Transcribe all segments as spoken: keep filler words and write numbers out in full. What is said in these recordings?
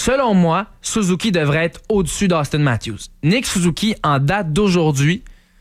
selon moi, Suzuki devrait être au-dessus d'Austin Matthews. Nick Suzuki, en date d'aujourd'hui,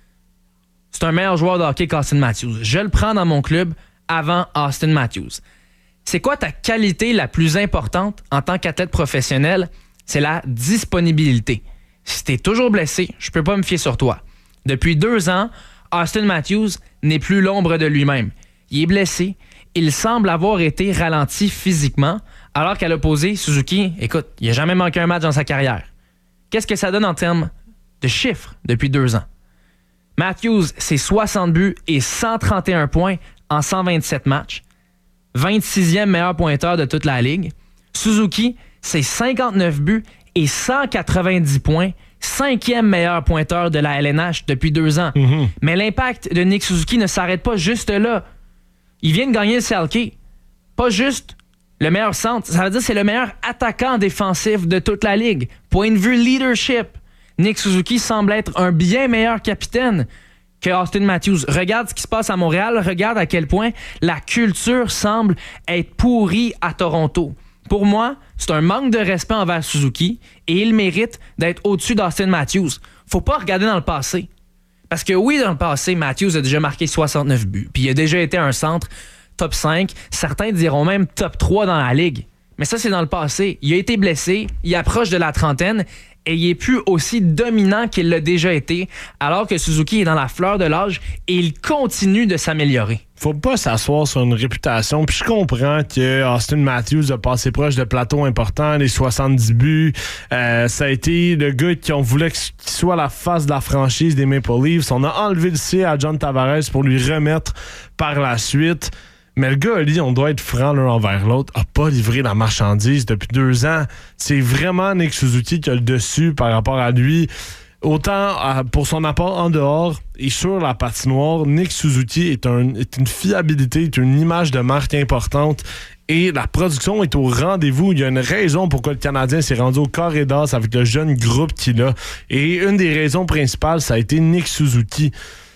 c'est un meilleur joueur de hockey qu'Austin Matthews. Je le prends dans mon club avant Austin Matthews. C'est quoi ta qualité la plus importante en tant qu'athlète professionnel? C'est la disponibilité. Si t'es toujours blessé, je peux pas me fier sur toi. Depuis deux ans, Austin Matthews n'est plus l'ombre de lui-même. Il est blessé. Il semble avoir été ralenti physiquement, alors qu'à l'opposé, Suzuki, écoute, il n'a jamais manqué un match dans sa carrière. Qu'est-ce que ça donne en termes de chiffres depuis deux ans? Matthews, c'est soixante buts et cent trente et un points en cent vingt-sept matchs. vingt-sixième meilleur pointeur de toute la Ligue. Suzuki, c'est cinquante-neuf buts et cent quatre-vingt-dix points, cinquième meilleur pointeur de la L N H depuis deux ans. Mm-hmm. Mais l'impact de Nick Suzuki ne s'arrête pas juste là. Il vient de gagner le Selke. Pas juste le meilleur centre. Ça veut dire que c'est le meilleur attaquant défensif de toute la Ligue. Point de vue leadership, Nick Suzuki semble être un bien meilleur capitaine que Austin Matthews. Regarde ce qui se passe à Montréal. Regarde à quel point la culture semble être pourrie à Toronto. Pour moi, c'est un manque de respect envers Suzuki et il mérite d'être au-dessus d'Austin Matthews. Faut pas regarder dans le passé. Parce que oui, dans le passé, Matthews a déjà marqué soixante-neuf buts. Puis il a déjà été un centre top cinq. Certains diront même top trois dans la Ligue. Mais ça, c'est dans le passé. Il a été blessé, il approche de la trentaine et il est plus aussi dominant qu'il l'a déjà été, alors que Suzuki est dans la fleur de l'âge et il continue de s'améliorer. Faut pas s'asseoir sur une réputation. Puis je comprends que Austin Matthews a passé proche de plateaux importants, les soixante-dix buts. Euh, ça a été le gars qui on voulait qu'il soit la face de la franchise des Maple Leafs. On a enlevé le C à John Tavares pour lui remettre par la suite. Mais le gars, lui, on doit être franc l'un envers l'autre, a pas livré la marchandise depuis deux ans. C'est vraiment Nick Suzuki qui a le dessus par rapport à lui. Autant euh, pour son apport en dehors et sur la patinoire, Nick Suzuki est, un, est une fiabilité, est une image de marque importante et la production est au rendez-vous. Il y a une raison pourquoi le Canadien s'est rendu au corps et d'os avec le jeune groupe qu'il a. Et une des raisons principales, ça a été Nick Suzuki.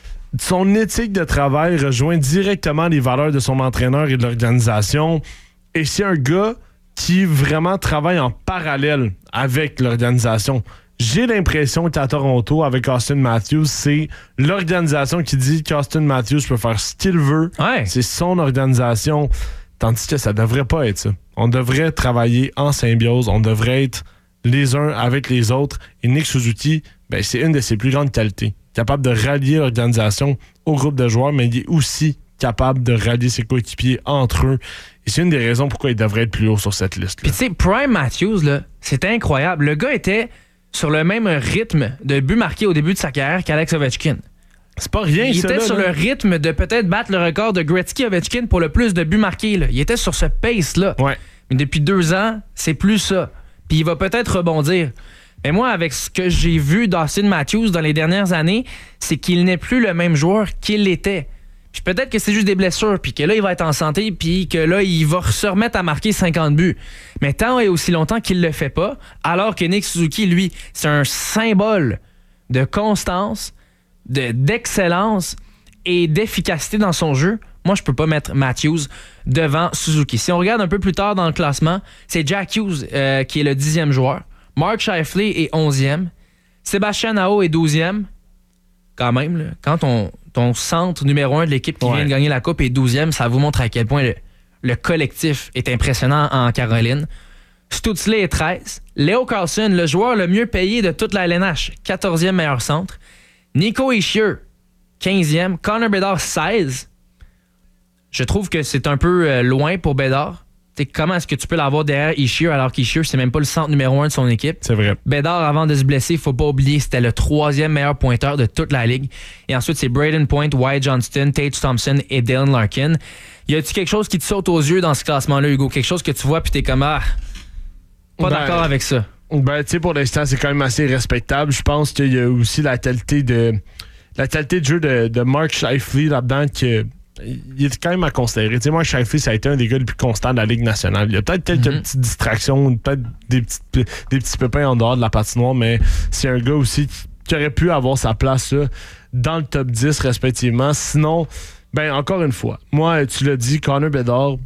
Son éthique de travail rejoint directement les valeurs de son entraîneur et de l'organisation. Et c'est un gars qui vraiment travaille en parallèle avec l'organisation. J'ai l'impression qu'à Toronto, avec Austin Matthews, c'est l'organisation qui dit qu'Austin Matthews peut faire ce qu'il veut. Ouais. C'est son organisation. Tandis que ça devrait pas être ça. On devrait travailler en symbiose. On devrait être les uns avec les autres. Et Nick Suzuki, ben, c'est une de ses plus grandes qualités. Capable de rallier l'organisation au groupe de joueurs, mais il est aussi capable de rallier ses coéquipiers entre eux. Et c'est une des raisons pourquoi il devrait être plus haut sur cette liste-là. Puis tu sais, Prime Matthews, là, c'était incroyable. Le gars était sur le même rythme de buts marqués au début de sa carrière qu'Alex Ovechkin. C'est pas rien, il ça. Il était là, sur là. le rythme de peut-être battre le record de Gretzky-Ovechkin pour le plus de buts marqués. Là. Il était sur ce pace-là. Ouais. Mais depuis deux ans, c'est plus ça. Puis il va peut-être rebondir. Mais moi, avec ce que j'ai vu d'Austin Matthews dans les dernières années, c'est qu'il n'est plus le même joueur qu'il l'était. Puis peut-être que c'est juste des blessures, puis que là, il va être en santé, puis que là, il va se remettre à marquer cinquante buts. Mais tant et aussi longtemps qu'il le fait pas, alors que Nick Suzuki, lui, c'est un symbole de constance, de, d'excellence et d'efficacité dans son jeu. Moi, je peux pas mettre Matthews devant Suzuki. Si on regarde un peu plus tard dans le classement, c'est Jack Hughes euh, qui est le dixième joueur. Mark Scheifele est onzième. Sébastien Aho est douzième. Quand même, là, quand ton, ton centre numéro un de l'équipe qui ouais. vient de gagner la Coupe est douzième, ça vous montre à quel point le, le collectif est impressionnant en Caroline. Stutzle est treize. Leo Carlson, le joueur le mieux payé de toute la L N H, quatorzième meilleur centre. Nico Hischier, quinzième. Connor Bedard, seize. Je trouve que c'est un peu euh, loin pour Bedard. T'sais, comment est-ce que tu peux l'avoir derrière Hischier alors qu'Hischier, c'est même pas le centre numéro un de son équipe? C'est vrai. Bedard, avant de se blesser, faut pas oublier, c'était le troisième meilleur pointeur de toute la Ligue. Et ensuite, c'est Braden Point, Wyatt Johnston, Tage Thompson et Dylan Larkin. Y a-tu quelque chose qui te saute aux yeux dans ce classement-là, Hugo? Quelque chose que tu vois puis t'es comme, ah, pas ben, d'accord avec ça? Ben, tu sais, pour l'instant, c'est quand même assez respectable. Je pense qu'il y a aussi la qualité de la qualité de jeu de, de Mark Scheifele là-dedans que il est quand même à considérer. Tu sais, moi, Scheifele, ça a été un des gars les plus constants de la Ligue nationale. Il y a peut-être quelques mm-hmm. petites distractions, peut-être des petits, des petits pépins en dehors de la patinoire, mais c'est un gars aussi qui, qui aurait pu avoir sa place là, dans le top dix, respectivement. Sinon, ben encore une fois, moi, tu l'as dit, Connor Bedard,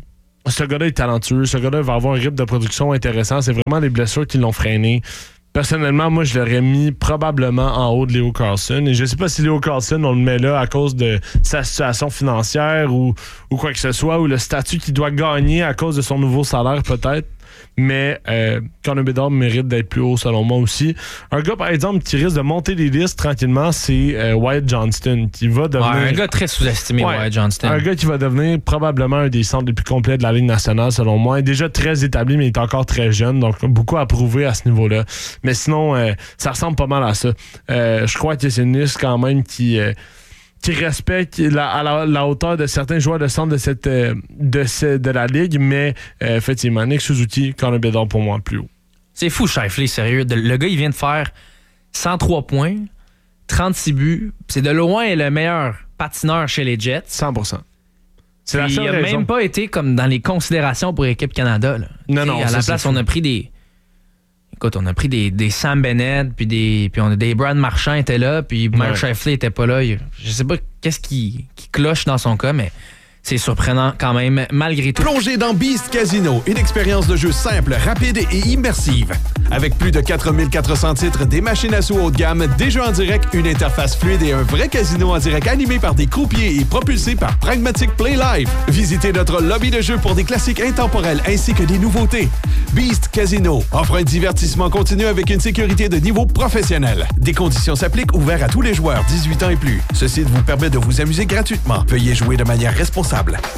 ce gars-là est talentueux. Ce gars-là va avoir un rythme de production intéressant. C'est vraiment les blessures qui l'ont freiné. Personnellement, moi, je l'aurais mis probablement en haut de Leo Carlsson. Et je ne sais pas si Leo Carlsson, on le met là à cause de sa situation financière ou, ou quoi que ce soit, ou le statut qu'il doit gagner à cause de son nouveau salaire, peut-être. Mais euh, Connor Bedard mérite d'être plus haut, selon moi aussi. Un gars, par exemple, qui risque de monter les listes tranquillement, c'est euh, Wyatt Johnston, qui va devenir... Ouais, un gars très sous-estimé, ouais, Wyatt Johnston. Un gars qui va devenir probablement un des centres les plus complets de la Ligue nationale, selon moi. Il est déjà très établi, mais il est encore très jeune, donc beaucoup à prouver à ce niveau-là. Mais sinon, euh, ça ressemble pas mal à ça. Euh, je crois que c'est une liste quand même qui... Euh, qui respecte la, à la, la hauteur de certains joueurs de centre de, cette, de, ce, de la Ligue, mais euh, effectivement, Nick Suzuki, Connor Bedard pour moi plus haut. C'est fou, Scheifele, sérieux. Le gars, il vient de faire cent trois points, trente-six buts. C'est de loin le meilleur patineur chez les Jets. cent pour cent. C'est la seule il n'a raison. même pas été comme dans les considérations pour l'équipe Canada. Là. Non, non. À la place, on a pris des... Écoute, on a pris des, des Sam Bennett, puis des, puis on a des Brad Marchand étaient là, puis même ouais. Scheifele était pas là. Je sais pas qu'est-ce qui, qui cloche dans son cas, mais c'est surprenant quand même, malgré tout. Plongez dans Beast Casino, une expérience de jeu simple, rapide et immersive. Avec plus de quatre mille quatre cents titres, des machines à sous haut de gamme, des jeux en direct, une interface fluide et un vrai casino en direct animé par des croupiers et propulsé par Pragmatic Play Live. Visitez notre lobby de jeu pour des classiques intemporels ainsi que des nouveautés. Beast Casino offre un divertissement continu avec une sécurité de niveau professionnel. Des conditions s'appliquent, ouverts à tous les joueurs dix-huit ans et plus. Ce site vous permet de vous amuser gratuitement. Veuillez jouer de manière responsable.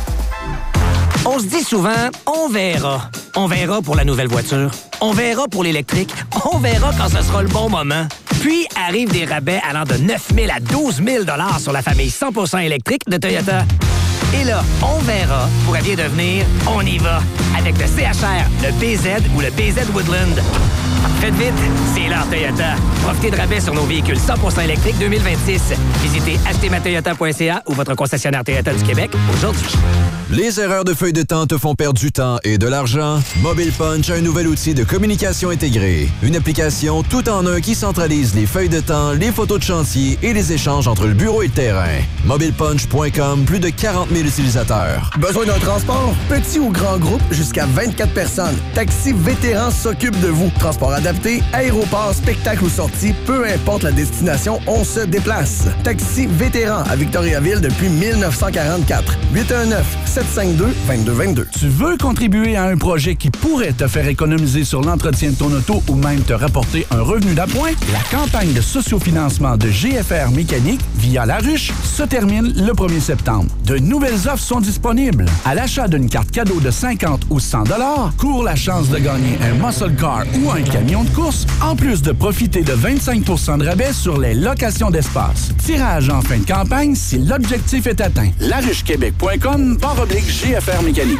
On se dit souvent, on verra. On verra pour la nouvelle voiture. On verra pour l'électrique. On verra quand ce sera le bon moment. Puis arrivent des rabais allant de neuf mille à douze mille dollars sur la famille cent pour cent électrique de Toyota. Et là, on verra pourrait bien devenir on y va avec le C H R, le B Z ou le B Z Woodland. Faites vite, c'est l'heure Toyota. Profitez de rabais sur nos véhicules cent pour cent électriques deux mille vingt-six. Visitez acheter ma toyota point c a ou votre concessionnaire Toyota du Québec aujourd'hui. Les erreurs de feuille de temps te font perdre du temps et de l'argent? Mobile Punch a un nouvel outil de communication intégrée. Une application tout en un qui centralise les feuilles de temps, les photos de chantier et les échanges entre le bureau et le terrain. mobile punch point com, plus de quarante mille utilisateurs. Besoin d'un transport? Petit ou grand groupe, jusqu'à vingt-quatre personnes. Taxi Vétéran s'occupe de vous. Transport adapté, aéroport, spectacle ou sortie, peu importe la destination, on se déplace. Taxi Vétéran à Victoriaville depuis dix-neuf cent quarante-quatre. huit un neuf, sept cinq deux, deux deux deux deux. Tu veux contribuer à un projet qui pourrait te faire économiser sur l'entretien de ton auto ou même te rapporter un revenu d'appoint? La campagne de sociofinancement de G F R Mécanique via La Ruche se termine le premier septembre. De nouvelles offres sont disponibles. À l'achat d'une carte cadeau de cinquante ou cent dollars, cours la chance de gagner un muscle car ou un camion de course, en plus de profiter de vingt-cinq pour cent de rabais sur les locations d'espace. Tirage en fin de campagne si l'objectif est atteint. laruchequebec point com barre oblique G F R Mécanique.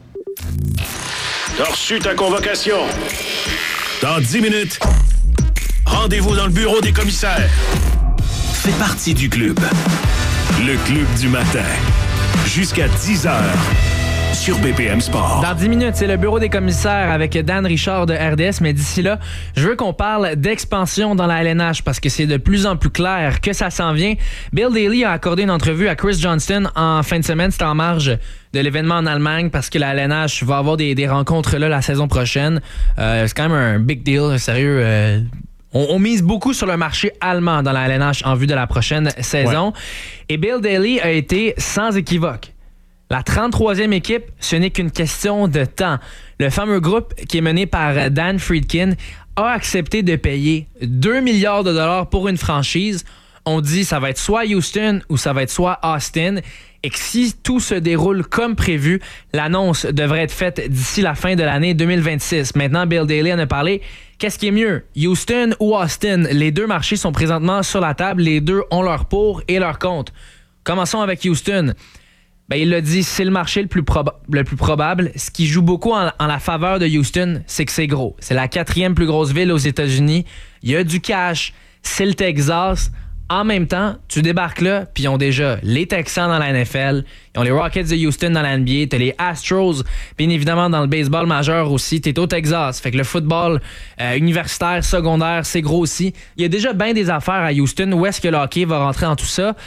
T'as reçu ta convocation. Dans dix minutes, rendez-vous dans le bureau des commissaires. Fais partie du club. Le club du matin. Jusqu'à dix heures. Sur B P M Sport. Dans dix minutes, c'est le bureau des commissaires avec Dan Richard de R D S. Mais d'ici là, je veux qu'on parle d'expansion dans la L N H parce que c'est de plus en plus clair que ça s'en vient. Bill Daly a accordé une entrevue à Chris Johnston en fin de semaine. C'était en marge de l'événement en Allemagne parce que la L N H va avoir des, des rencontres là la saison prochaine. Euh, c'est quand même un big deal, sérieux. Euh, on, on mise beaucoup sur le marché allemand dans la L N H en vue de la prochaine saison. Ouais. Et Bill Daly a été sans équivoque. La trente-troisième équipe, ce n'est qu'une question de temps. Le fameux groupe qui est mené par Dan Friedkin a accepté de payer deux milliards de dollars pour une franchise. On dit que ça va être soit Houston ou ça va être soit Austin. Et que si tout se déroule comme prévu, l'annonce devrait être faite d'ici la fin de l'année deux mille vingt-six. Maintenant, Bill Daly en a parlé. Qu'est-ce qui est mieux, Houston ou Austin? Les deux marchés sont présentement sur la table. Les deux ont leur pour et leur contre. Commençons avec Houston. Ben, il l'a dit, c'est le marché le plus, proba- le plus probable. Ce qui joue beaucoup en, en la faveur de Houston, c'est que c'est gros. C'est la quatrième plus grosse ville aux États-Unis. Il y a du cash. C'est le Texas. En même temps, tu débarques là, puis ils ont déjà les Texans dans la N F L, ils ont les Rockets de Houston dans la N B A, t'as les Astros, bien évidemment dans le baseball majeur aussi, t'es au Texas. Fait que le football euh, universitaire, secondaire, c'est gros aussi. Il y a déjà bien des affaires à Houston. Où est-ce que le hockey va rentrer en tout ça?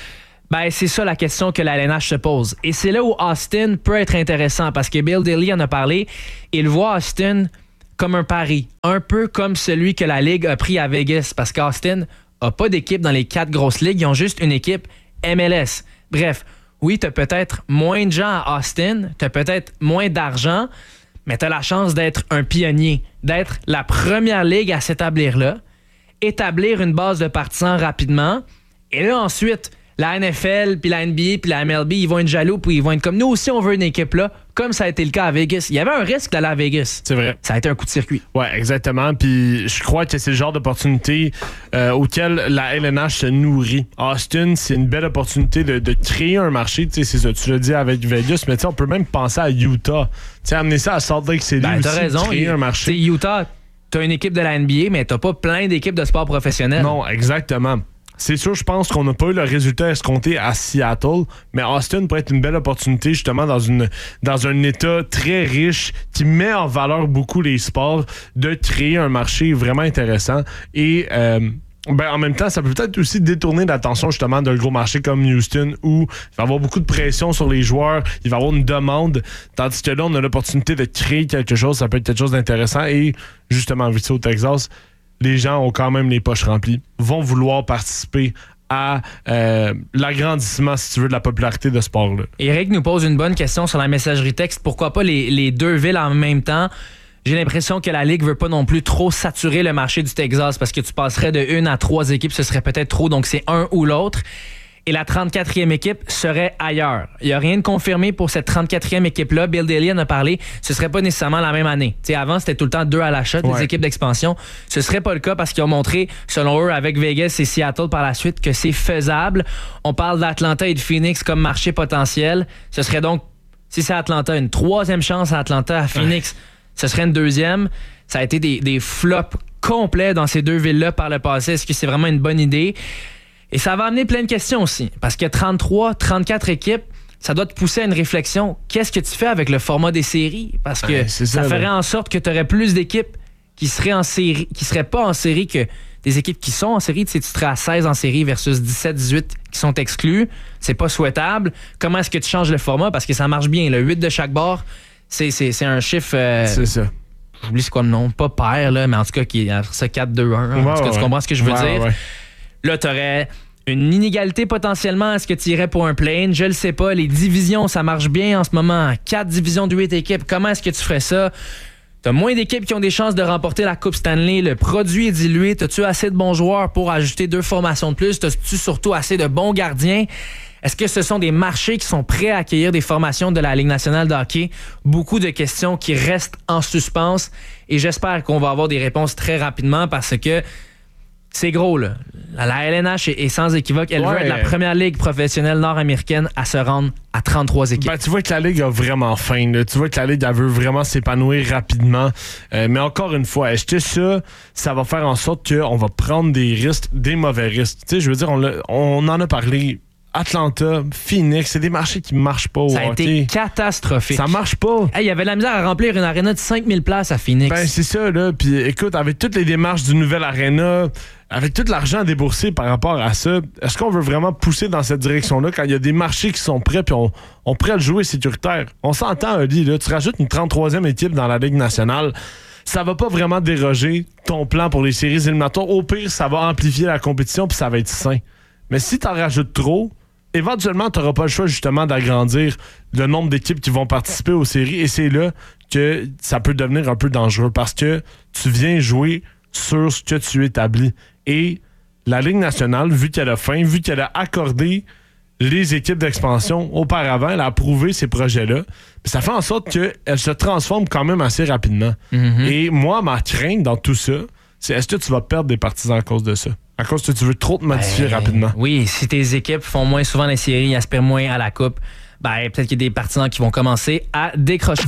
Ben, c'est ça la question que la L N H se pose. Et c'est là où Austin peut être intéressant parce que Bill Daly en a parlé. Il voit Austin comme un pari, un peu comme celui que la Ligue a pris à Vegas parce qu'Austin n'a pas d'équipe dans les quatre grosses ligues. Ils ont juste une équipe M L S. Bref, oui, tu as peut-être moins de gens à Austin, tu as peut-être moins d'argent, mais tu as la chance d'être un pionnier, d'être la première ligue à s'établir là, établir une base de partisans rapidement, et là ensuite, la N F L, puis la N B A, puis la M L B, ils vont être jaloux, puis ils vont être comme nous aussi, on veut une équipe là, comme ça a été le cas à Vegas. Il y avait un risque d'aller à Vegas. C'est vrai. Ça a été un coup de circuit. Ouais, exactement. Puis je crois que c'est le genre d'opportunité euh, auquel la L N H se nourrit. Austin, c'est une belle opportunité de, de créer un marché. Tu sais, c'est ça. Tu l'as dit avec Vegas, mais tu sais, on peut même penser à Utah. Tu sais, amener ça à Salt Lake City ben, aussi, t'as raison. créer un marché. T'sais, Utah, t'as une équipe de la N B A, mais t'as pas plein d'équipes de sport professionnel. Non, exactement. C'est sûr, je pense qu'on n'a pas eu le résultat escompté à Seattle, mais Austin pourrait être une belle opportunité justement dans une dans un état très riche qui met en valeur beaucoup les sports, de créer un marché vraiment intéressant et euh, ben, en même temps, ça peut peut-être aussi détourner l'attention justement d'un gros marché comme Houston où il va y avoir beaucoup de pression sur les joueurs, il va y avoir une demande, tandis que là, on a l'opportunité de créer quelque chose, ça peut être quelque chose d'intéressant et justement, vu ça au Texas, les gens ont quand même les poches remplies, vont vouloir participer à euh, l'agrandissement, si tu veux, de la popularité de ce sport-là. Eric nous pose une bonne question sur la messagerie texte. Pourquoi pas les, les deux villes en même temps? J'ai l'impression que la Ligue veut pas non plus trop saturer le marché du Texas parce que tu passerais de une à trois équipes, ce serait peut-être trop, donc c'est un ou l'autre. Et la trente-quatrième équipe serait ailleurs. Il n'y a rien de confirmé pour cette trente-quatrième équipe-là. Bill Daly en a parlé. Ce ne serait pas nécessairement la même année. T'sais, avant, c'était tout le temps deux à l'achat, des ouais. équipes d'expansion. Ce ne serait pas le cas parce qu'ils ont montré, selon eux, avec Vegas et Seattle par la suite, que c'est faisable. On parle d'Atlanta et de Phoenix comme marché potentiel. Ce serait donc, si c'est Atlanta, une troisième chance à Atlanta. À Phoenix, ouais. ce serait une deuxième. Ça a été des, des flops complets dans ces deux villes-là par le passé. Est-ce que c'est vraiment une bonne idée? Et ça va amener plein de questions aussi. Parce que trente-trois, trente-quatre équipes, ça doit te pousser à une réflexion. Qu'est-ce que tu fais avec le format des séries? Parce que ouais, ça, ça ferait là. en sorte que tu aurais plus d'équipes qui seraient en série, qui seraient pas en série que des équipes qui sont en série. Tu sais, tu serais à seize en série versus dix-sept, dix-huit qui sont exclus. C'est pas souhaitable. Comment est-ce que tu changes le format? Parce que ça marche bien. Le huit de chaque bord, c'est, c'est, c'est un chiffre... Euh, c'est ça. J'oublie c'est quoi le nom. Pas pair, là, mais en tout cas, qui est ça quatre deux un. Hein, ouais, en tout cas, ouais. Tu comprends ce que je veux ouais, dire? Ouais. Là, tu aurais une inégalité potentiellement. Est-ce que tu irais pour un play-in? Je le sais pas. Les divisions, ça marche bien en ce moment. Quatre divisions de huit équipes. Comment est-ce que tu ferais ça? T'as moins d'équipes qui ont des chances de remporter la Coupe Stanley. Le produit est dilué. T'as-tu assez de bons joueurs pour ajouter deux formations de plus? T'as-tu surtout assez de bons gardiens? Est-ce que ce sont des marchés qui sont prêts à accueillir des formations de la Ligue nationale de hockey? Beaucoup de questions qui restent en suspens et j'espère qu'on va avoir des réponses très rapidement parce que c'est gros, là. La L N H est sans équivoque. Elle ouais. veut être la première ligue professionnelle nord-américaine à se rendre à trente-trois équipes. Ben, tu vois que la ligue a vraiment faim. Là. Tu vois que la ligue elle veut vraiment s'épanouir rapidement. Euh, mais encore une fois, est-ce que ça, ça va faire en sorte qu'on va prendre des risques, des mauvais risques? Tu sais, je veux dire, on, on en a parlé. Atlanta, Phoenix, c'est des marchés qui marchent pas au Ça a hockey. été catastrophique. Ça marche pas. Il hey, y avait de la misère à remplir une aréna de cinq mille places à Phoenix. Ben, c'est ça, là. Puis écoute, avec toutes les démarches d'une nouvelle aréna, avec tout l'argent déboursé par rapport à ça, est-ce qu'on veut vraiment pousser dans cette direction-là quand il y a des marchés qui sont prêts puis on, on prêt à le jouer sécuritaire? On s'entend, Ali, là. Tu rajoutes une trente-troisième équipe dans la Ligue nationale. Ça va pas vraiment déroger ton plan pour les séries éliminatoires. Au pire, ça va amplifier la compétition puis ça va être sain. Mais si t'en rajoutes trop, éventuellement, tu n'auras pas le choix justement d'agrandir le nombre d'équipes qui vont participer aux séries et c'est là que ça peut devenir un peu dangereux parce que tu viens jouer sur ce que tu établis. Et la Ligue nationale, vu qu'elle a faim, vu qu'elle a accordé les équipes d'expansion auparavant, elle a approuvé ces projets-là, ça fait en sorte qu'elle se transforme quand même assez rapidement. Mm-hmm. Et moi, ma crainte dans tout ça, c'est est-ce que tu vas perdre des partisans à cause de ça? À cause que tu veux trop te modifier ben, rapidement. Oui, si tes équipes font moins souvent les séries, aspirent moins à la coupe, ben peut-être qu'il y a des partisans qui vont commencer à décrocher.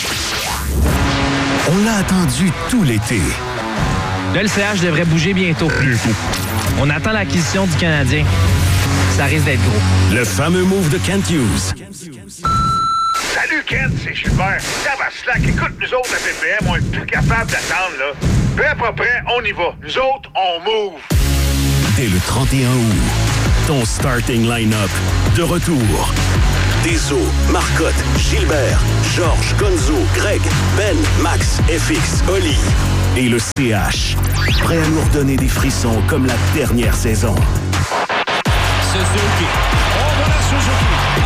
On l'a attendu tout l'été. Là, le C H devrait bouger bientôt. Bientôt. On attend l'acquisition du Canadien. Ça risque d'être gros. Le fameux move de Kent Hughes. Salut Kent, c'est Gilbert. Tabarnak, écoute, nous autres à P P M, on est plus capable d'attendre, là. Prêt, pas prêt, on y va. Nous autres, on move. Dès le trente et un août, ton starting line-up. De retour. Deso, Marcotte, Gilbert, Georges, Gonzo, Greg, Ben, Max, F X, Oli et le C H. Prêt à nous redonner des frissons comme la dernière saison. Suzuki. Oh, voilà Suzuki.